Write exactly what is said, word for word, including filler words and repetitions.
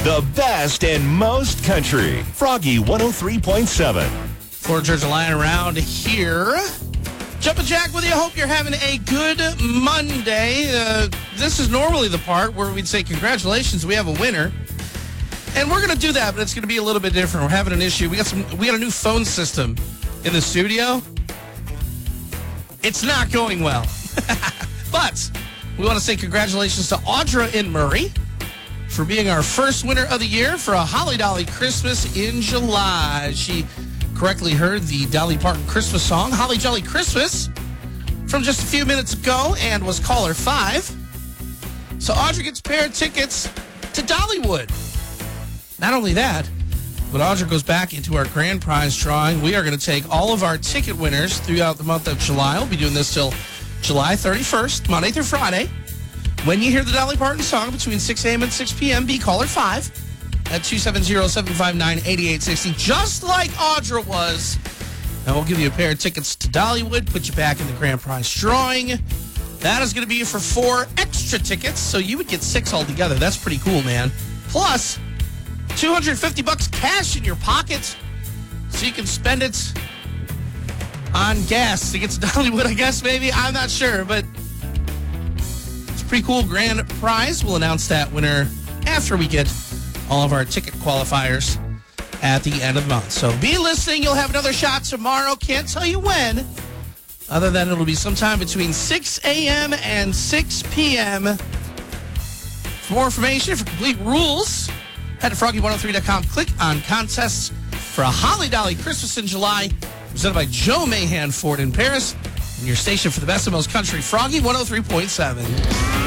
The best and most country. Froggy one oh three point seven. Florida Georgia Line around here. Jumpin' Jack with you. Hope you're having a good Monday. Uh, this is normally the part where we'd say congratulations, we have a winner. And we're going to do that, but it's going to be a little bit different. We're having an issue. We got some. We got a new phone system in the studio. It's not going well. But we want to say congratulations to Audra in Murray for being our first winner of the year for a Holly Dolly Christmas in July. She correctly heard the Dolly Parton Christmas song, Holly Jolly Christmas, from just a few minutes ago and was caller five. So Audra gets a pair of tickets to Dollywood. Not only that, but Audra goes back into our grand prize drawing. We are going to take all of our ticket winners throughout the month of July. We'll be doing this till July thirty-first, Monday through Friday. When you hear the Dolly Parton song between six a.m. and six p.m., be caller five at two seven zero, seven five nine, eight eight six zero, just like Audra was. And we'll give you a pair of tickets to Dollywood, put you back in the grand prize drawing. That is going to be for four extra tickets, so you would get six altogether. That's pretty cool, man. Plus, two hundred fifty bucks cash in your pocket, so you can spend it on gas to get to Dollywood, I guess, maybe. I'm not sure, but it's a pretty cool grand prize. We'll announce that winner after we get all of our ticket qualifiers at the end of the month. So be listening. You'll have another shot tomorrow. Can't tell you when, other than it'll be sometime between six a.m. and six p.m. For more information, for complete rules, head to froggy one oh three dot com. Click on contests for a Holly Dolly Christmas in July, presented by Joe Mahan Ford in Paris, and your station for the best of most country, Froggy one oh three point seven.